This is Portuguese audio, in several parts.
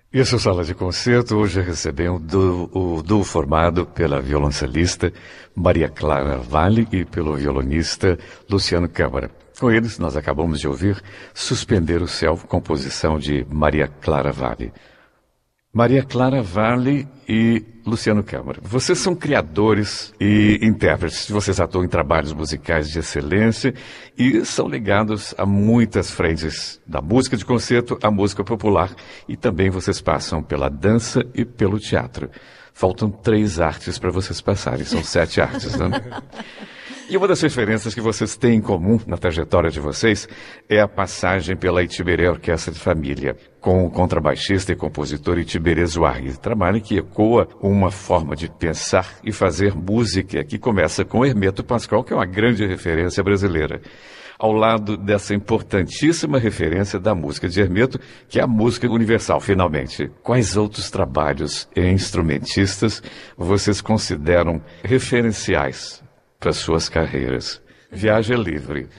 Esse é o Sala de Concerto. Hoje recebemos o duo formado pela violoncelista Maria Clara Valli e pelo violonista Luciano Câmara. Com eles, nós acabamos de ouvir Suspender o Céu, composição de Maria Clara Valli. Maria Clara Valli e Luciano Câmara. Vocês são criadores e intérpretes. Vocês atuam em trabalhos musicais de excelência e são ligados a muitas frentes, da música de concerto à música popular. E também vocês passam pela dança e pelo teatro. Faltam 3 artes para vocês passarem. São 7 artes, né? E uma das referências que vocês têm em comum na trajetória de vocês é a passagem pela Itiberê Orquestra de Família, com o contrabaixista e compositor Itiberê Zouarri, trabalho que ecoa uma forma de pensar e fazer música que começa com Hermeto Pascoal, que é uma grande referência brasileira, ao lado dessa importantíssima referência da música de Hermeto, que é a música universal, finalmente. Quais outros trabalhos e instrumentistas vocês consideram referenciais para suas carreiras? Viagem é livre.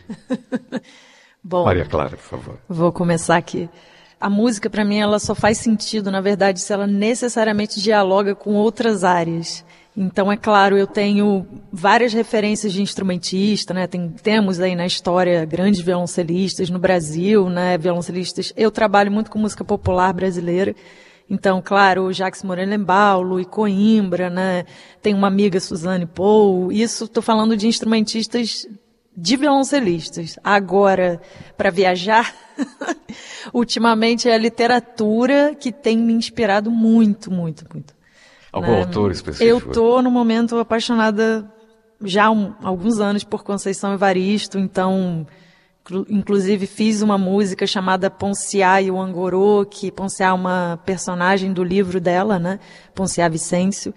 Bom, Maria Clara, por favor. Vou começar aqui. A música, para mim, ela só faz sentido, na verdade, se ela necessariamente dialoga com outras áreas. Então, é claro, eu tenho várias referências de instrumentista, né? Temos aí na história grandes violoncelistas no Brasil, né? Violoncelistas. Eu trabalho muito com música popular brasileira. Então, claro, o Jacques Morelenbaum, Luiz Coimbra, né? Tem uma amiga, Suzane Pou. Isso, estou falando de instrumentistas, de violoncelistas. Agora, para viajar, ultimamente é a literatura que tem me inspirado muito, muito, muito. Algum autor específico? Eu estou, no momento, apaixonada já há alguns anos por Conceição Evaristo, então, inclusive fiz uma música chamada Ponciá e o Angorô, que Ponciá é uma personagem do livro dela, né? Ponciá Vicêncio.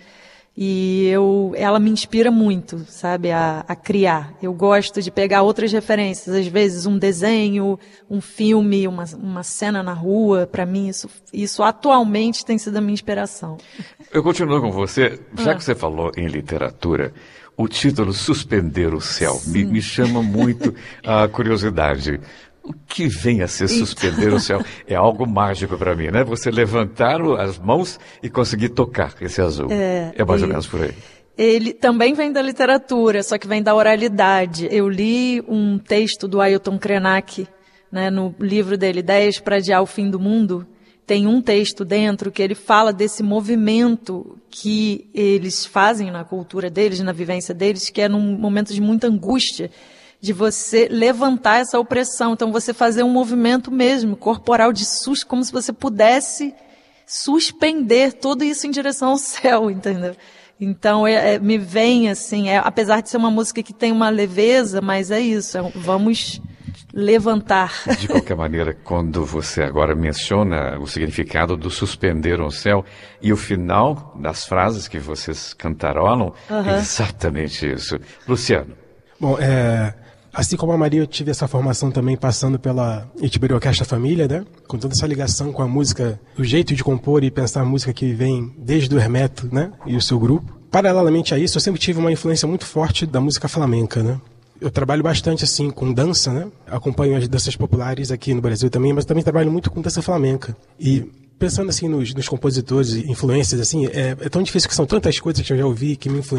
E ela me inspira muito, sabe, a criar. Eu gosto de pegar outras referências, às vezes um desenho, um filme, uma cena na rua. Para mim, isso atualmente tem sido a minha inspiração. Eu continuo com você. Já que você falou em literatura, o título Suspender o Céu me chama muito a curiosidade. O que vem a ser suspender o céu? É algo mágico para mim, né? Você levantar as mãos e conseguir tocar esse azul. É mais ou menos por aí. Ele também vem da literatura, só que vem da oralidade. Eu li um texto do Ailton Krenak, né, no livro dele, Ideias para Adiar o Fim do Mundo. Tem um texto dentro que ele fala desse movimento que eles fazem na cultura deles, na vivência deles, que é num momento de muita angústia, de você levantar essa opressão. Então, você fazer um movimento mesmo, corporal de susto, como se você pudesse suspender tudo isso em direção ao céu, entendeu? Então, me vem assim, apesar de ser uma música que tem uma leveza, mas é isso, vamos levantar. De qualquer maneira, quando você agora menciona o significado do suspender o céu e o final das frases que vocês cantarolam, é exatamente isso. Luciano. Bom, assim como a Maria, eu tive essa formação também passando pela Itiberê Orquestra Família, né? Com toda essa ligação com a música, o jeito de compor e pensar a música que vem desde o Hermeto, né? E o seu grupo. Paralelamente a isso, eu sempre tive uma influência muito forte da música flamenca, né? Eu trabalho bastante assim com dança, né? Acompanho as danças populares aqui no Brasil também, mas também trabalho muito com dança flamenca. E pensando assim nos compositores e influências, assim, é tão difícil que são tantas coisas que eu já ouvi que me influenciam.